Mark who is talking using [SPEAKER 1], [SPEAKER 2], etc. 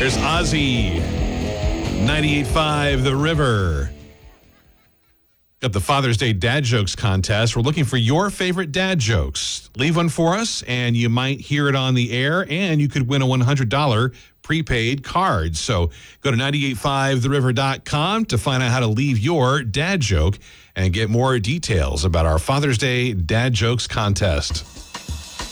[SPEAKER 1] There's Ozzy, 98.5 The River. Got the Father's Day Dad Jokes contest. We're looking for your favorite dad jokes. Leave one for us, and you might hear it on the air, and you could win a $100 prepaid card. So go to 985theriver.com to find out how to leave your dad joke and get more details about our Father's Day Dad Jokes contest.